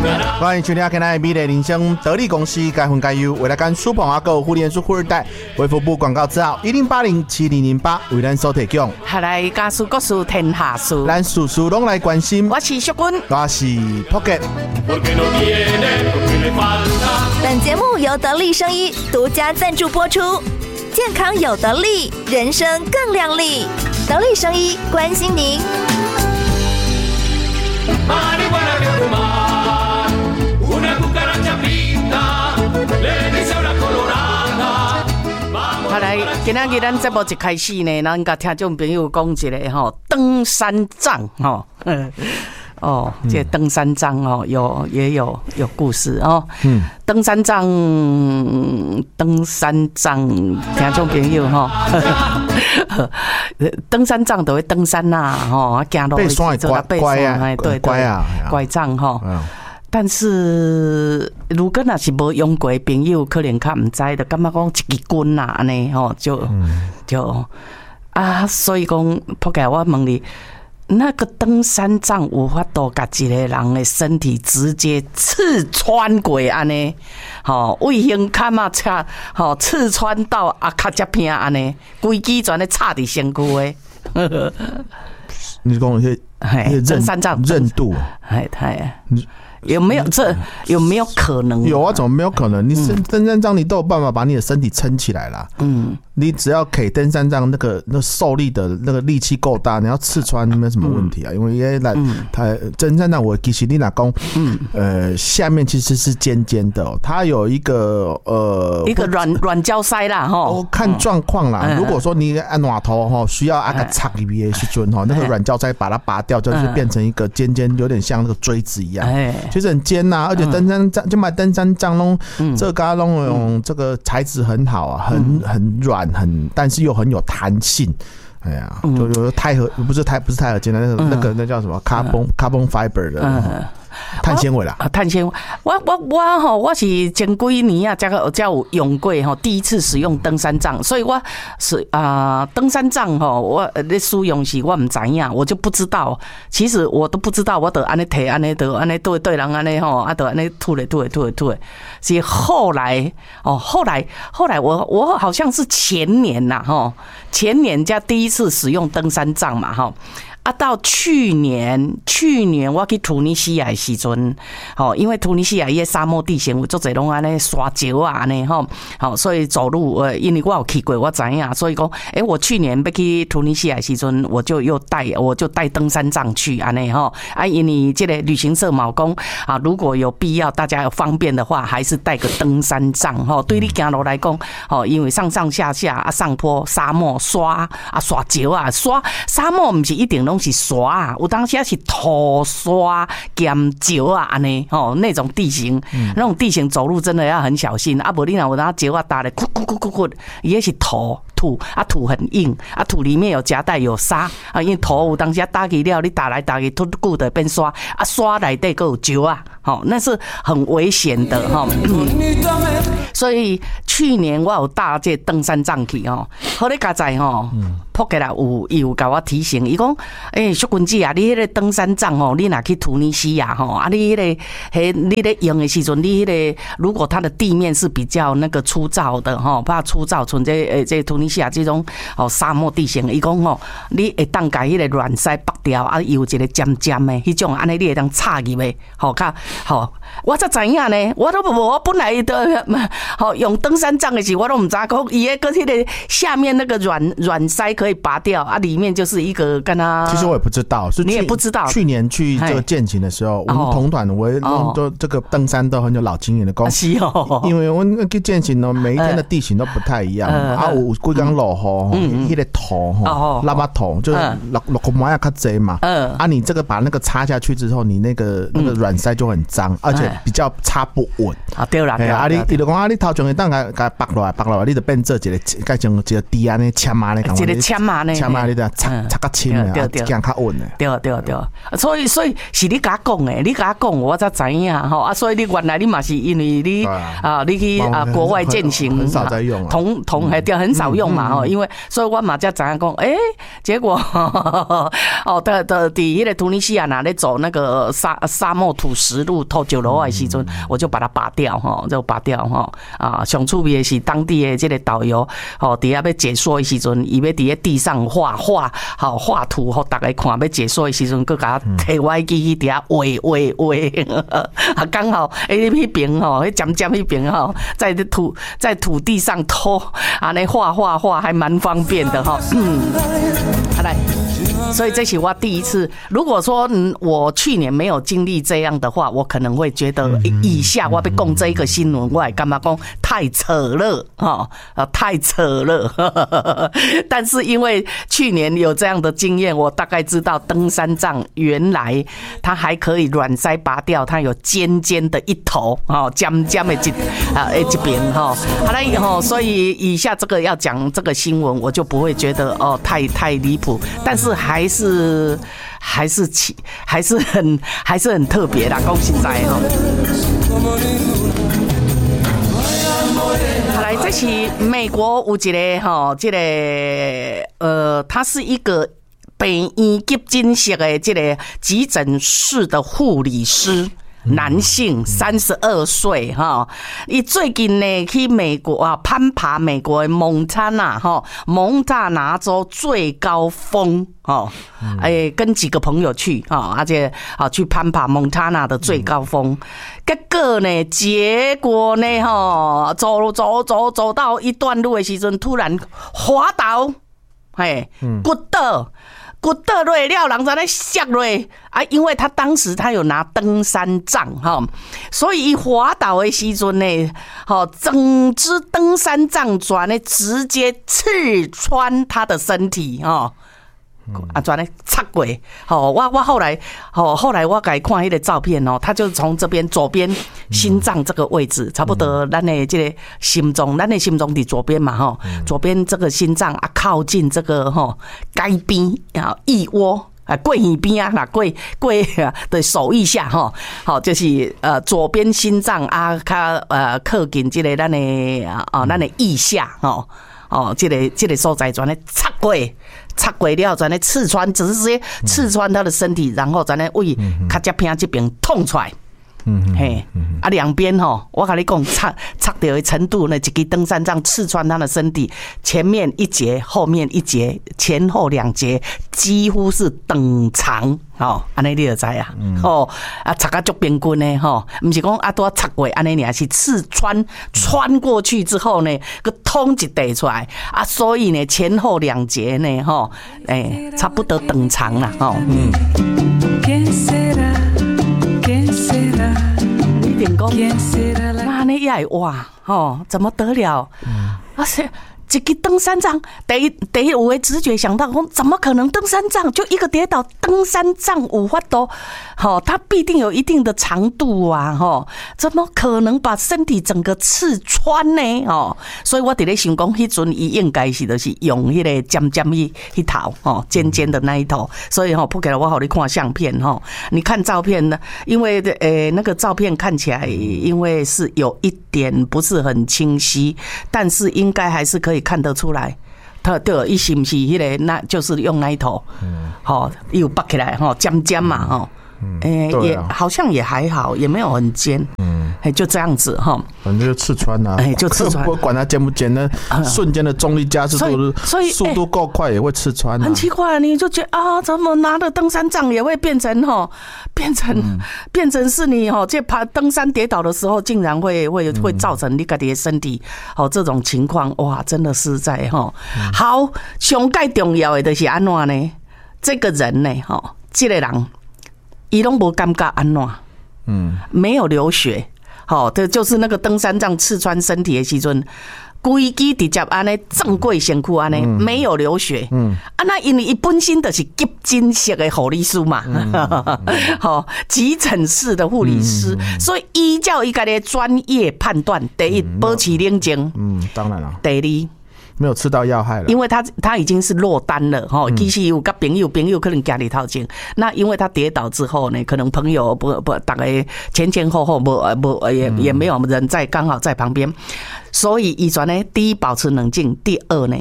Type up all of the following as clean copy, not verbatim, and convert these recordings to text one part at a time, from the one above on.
欢迎收听今天美丽人生得力公司该分该优为了干书棚阿狗互联书富二代卫福部广告字号10807008为咱所提供。 下来家书国书天下书， 咱事事拢来关心。 我是淑君， 我是 Pocket。 本节目由得力生医独家赞助播出。健康有得力，人生更亮丽。得力生医关心您。 好来，今仔日咱节目一开始呢，咱甲听众朋友讲一个吼登山杖吼，这个登山杖哦，也有故事哦。登山杖，听众朋友吼，登山杖就会登山呐，吼，行路爬山乖啊， 对，拐杖吼。但是如果若是无用过的朋友，可能较唔知，就感觉讲一支棍啦，安尼吼，就所以讲，仆街我问你，那个登山杖有法度甲一个人的身体直接刺穿过安尼，吼，胃胸坎啊，吼刺穿到脚才偏安尼，规支全咧插伫身躯的。 你讲些登山杖韧度， 有没有可能？ 有啊，怎么没有可能？你登山杖你都有办法把你的身体撑起来啦。你只要给登山杖那受力的那个力气够大，你要刺穿没什么问题啊。因为它登山杖我其实你哪讲，下面其实是尖尖的，它有一个软胶塞啦哈。 看状况啦。如果说你按暖头哈，需要按个插里边去准哈，那个软胶塞把它拔掉，就是变成一个尖尖，有点像那个锥子一样。其实很尖呐，而且登山杖就买登山杖拢，这个拢这个材质很好啊，很软，但是又很有弹性。哎呀，就有钛合，不是钛合金的那叫什么 carbon fiber 的。碳纤维啦， 碳纤维。我是前几年啊，才有用过吼，第一次使用登山杖，所以我是登山杖吼，我咧使用时我唔知影，我就不知道。其实我都不知道，我得安尼摕，安尼对人安尼吼，啊得安尼吐咧。是后来我好像是前年呐吼，前年才第一次使用登山杖嘛吼。到去年我去突尼西亚的时阵，因为突尼西亚伊个沙漠地形有足侪拢安尼沙石啊安尼吼，所以走路因为我有去过，我知影，所以讲，我去年要去突尼西亚的时阵，我就带登山杖去安尼吼，因为这个旅行社嘛讲如果有必要，大家有方便的话，还是带个登山杖吼，对你行路来讲，因为上下上坡沙漠沙石啊沙漠不是一定拢是沙，有当时是土沙兼石啊，安尼那种地形，那种地形走路真的要很小心。无你若有那石啊打咧，哭，也是土很硬，土里面有夹带有沙因为土有当时打起了，你打来打去，突久的变沙沙内底还有石啊，那是很危险的所以去年我有搭这登山杖去好咧佳哉扑起来有甲我提醒，伊讲淑君姐啊，你迄个登山杖你若去突尼西亚你你咧用的时阵，你迄个如果它的地面是比较那个粗糙的怕粗糙，像这突尼西亚这种沙漠地形，伊讲你会当甲迄个软塞拔掉有一个尖尖的迄种，安尼你会当插入的我才知影呢，我本来的用登山杖的时，我都唔知讲伊个迄个下面那个软塞可以拔掉里面就是一个跟他。 其实我也不知道， 你也不知道。 去年去这个健行的时候，我们同团我都这个登山都很有老经验的，因为我去健行每一天的地形都不太一样有几天落雨迄个土拉巴土就是落个毛也较侪嘛你这个把那个插下去之后，你那个软塞就很脏，而且比较插不稳对啦你就讲你头前会当甲拔落来，你就变做一个改成一个低安尼签啊呢， 一个签啊呢， 你就插较深的，行较稳的。 对，所以是你甲我讲，我才知影所以你原来你嘛是因为你你去国外健行很少在用同对很少用嘛因为所以我嘛才知影讲结果伫迄个突尼西亚哪咧走那个沙漠土石路路吐石路的时阵，我就把它拔掉哈，就拔掉哈啊。上趣味的是当地的这个导游吼，底下要解说的时阵，伊要伫咧地上画图，吼大家看要解说的时阵，佮甲摕我的机器底下画，啊刚好迄边吼，迄尖迄边吼，在土地上拖啊，那画还蛮方便的哈。好来。所以这是我第一次。如果说我去年没有经历这样的话，我可能会觉得以下我要讲这一个新闻，我还干嘛讲太扯了哈，太扯了。但是因为去年有这样的经验，我大概知道登山杖原来它还可以软塞拔掉，它有尖尖的一头哈，尖的一边哈。好了所以以下这个要讲这个新闻，我就不会觉得太离谱，但是还是很特别啦，讲实在哈。好来，这是美国有一个哈，这个它是一个病院急诊室的这个急诊室的护理师。男性32岁哈，伊最近呢去美国啊攀爬美国的蒙塔纳州最高峰跟几个朋友去而且去攀爬蒙塔纳的最高峰，结果呢走到一段路的时阵，突然滑倒，骨倒落了，人在那摔落啊！因为他当时他有拿登山杖所以一滑倒的时阵呢，整支登山杖转呢直接刺穿他的身体转来插过我后来我给看那个照片他就从这边左边心脏这个位置，差不多咱的这个心脏在左边嘛左边这个心脏靠近这个该边腋窝过耳边啊，过的手腋下就是左边心脏靠近这个咱的腋下这个所在转来插过了，转来刺穿，只是直接刺穿他的身体，然后转来胃卡加偏这边痛出来。两边我跟你讲，插到的程度呢，一支登山杖刺穿他的身体，前面一节，后面一节，前后两节，几乎是等长。安尼你就知啊，插到足平均的不是讲多插过安尼尔，是刺穿过去之后呢，个通一地出来所以呢前后两节呢差不多等长啦一点讲，那你也哇怎么得了？一支登山杖，第一我会直觉想到，怎么可能登山杖就一个跌倒，登山杖有法度，它必定有一定的长度啊，怎么可能把身体整个刺穿呢？所以我在咧想讲，迄阵伊应该是就是用迄个尖迄头，尖尖的那一头，所以不给了我好你看相片你看照片呢，因为那个照片看起来，因为是有一点不是很清晰，但是应该还是可以看得出来，他对，伊是不是迄个？那就是用那一头，又拔起来尖嘛，也好像也还好，也没有很尖，就这样子反正就刺穿啊， 就刺穿， 不管它尖不尖呢，瞬间的重力加速度，所以速度够快也会刺穿很奇怪，你就觉得怎么拿着登山杖也会变成是你这爬登山跌倒的时候，竟然会造成你自己的身体这种情况，哇，真的是在好，上最重要的就是安怎呢？这个人呢，这个人，伊拢无感觉安怎，没有流血，这就是那个登山杖刺穿身体的时阵。规支直接安尼撞过身躯安尼，没有流血。那因为伊本身就是急诊室的护理师嘛，急诊室的护理师，所以依照伊家的专业判断，第一保持冷静， 当然了。 第二没有吃到要害了， 因为他已经是落单了其实有跟朋友可能家里头前，那因为他跌倒之后呢，可能朋友不大概前后也没有人在刚好在旁边，所以遗传呢，第一保持冷静，第二呢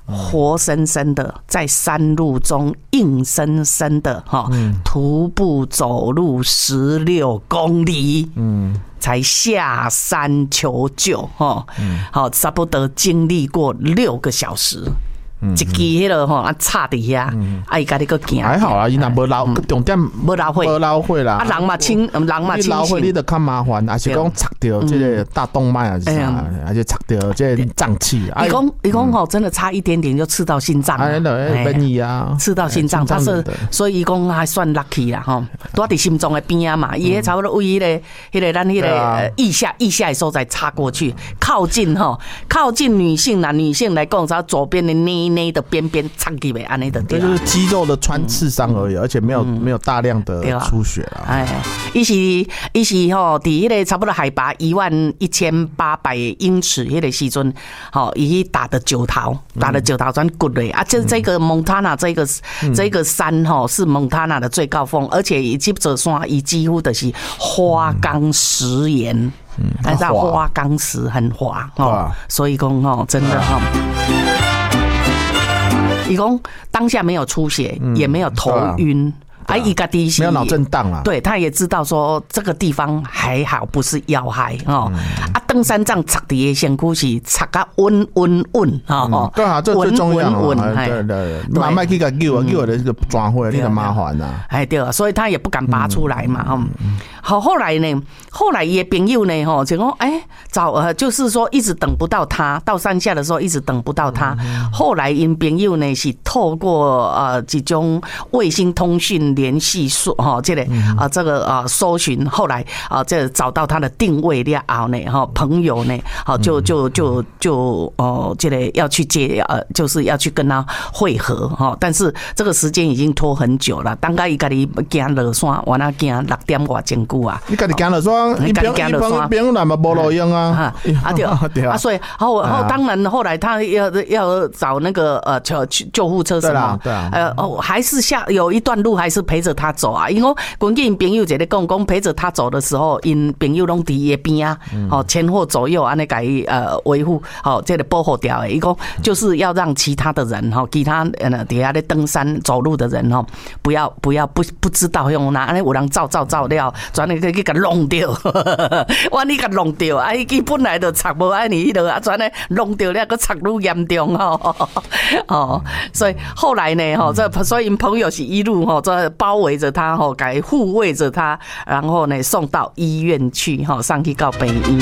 活生生的在山路中硬生生的徒步走路16公里，才下山求救好，差不多经历过6个小时。一支迄个吼啊插伫遐，啊伊家己个行。 还好啦，伊若无流重点无流血， 无流血啦。 啊人嘛清， 你流血你就较麻烦，还是讲插到这个大动脉还是啥，而且插到这个脏器。 伊讲吼，真的差一点点就刺到心脏了。 免疫啊， 刺到心脏，他是所以伊讲还算 lucky 啦吼，拄伫心脏的边啊嘛，伊迄差不多为迄个咱迄个腋下的所在插过去，靠近女性来讲，只要左边的内的边边插起来，安尼的对。 就是肌肉的穿刺伤而已，而且没有大量的出血啦。 哎，伊是吼，伫迄个差不多海拔11800英尺迄个时阵，吼，伊打的九桃转骨嘞啊！这个蒙塔纳这个山吼是蒙塔纳的最高峰，而且伊这座山伊几乎的是花岗石岩。按照花岗石很滑哦，所以讲哦，真的哈。伊讲当下没有出血，也没有头晕。伊家己没有脑震荡啊， 对，他也知道说这个地方还好，不是要害哦。登山杖插伫个身躯是插甲稳哦。 对啊，这最重要啊。对，慢慢去甲救的这个抓回来，你就麻烦啦。 哎，对啊，所以他也不敢拔出来嘛。好，后来伊的朋友呢，就讲就是说一直等不到他，到山下的时候一直等不到他。后来因朋友呢是透过几种卫星通讯联系这个搜寻，后来这找到他的定位了后呢，朋友呢，就这个要去就是要去跟他会合但是这个时间已经拖很久了，当家伊家己行落山，完了行6点外钟久啊。 你家己行落山，你朋友那么无路用啊？ 对啊，所以当然后来他要找那个救护车什么，还是有一段路还是陪着他走啊，因为根据因朋友一个讲陪着他走的时候，因朋友拢伫伊边啊，前后左右安尼甲伊维护，这个保护掉的。伊讲就是要让其他的人其他底下咧登山走路的人不知道用哪安尼有人照了，转去去甲弄掉，万一甲弄掉，伊本来就插无安尼迄落，转咧弄掉了，佮插愈严重所以后来呢所以因朋友是一路这包围着他给护卫着他，然后呢送到医院去上去到北医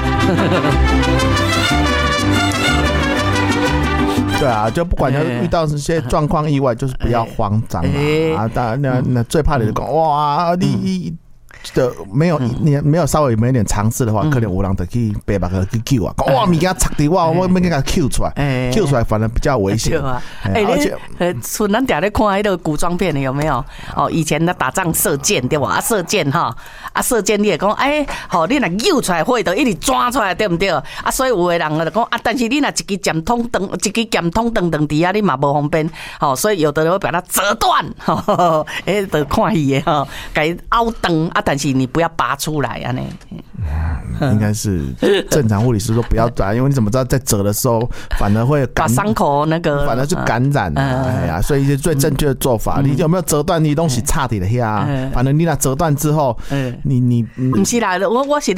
对啊，就不管要遇到这些状况意外，就是不要慌张那最怕的是讲哇，你的没有稍微没一点尝试的话，可能有人就去背包客去救啊！哇，物件插伫我要给它救出来反而比较危险。 而且咱常在看那个古装片的有没有？以前的打仗射箭对吧？射箭射箭你也讲你若救出来会的，一直抓出来对不对？所以有的人就讲但是你若一支剑筒长伫遐，你嘛无方便。所以有的人会把它折断，就看戏的给凹长但是你不要拔出来啊！ 应该是正常护理师说不要打，因为你怎么知道在折的时候反而会把伤口反而是感染所以最正确的做法，你有没有折断？你东西插底了呀？反正你那折断之后，你不是啦，我是。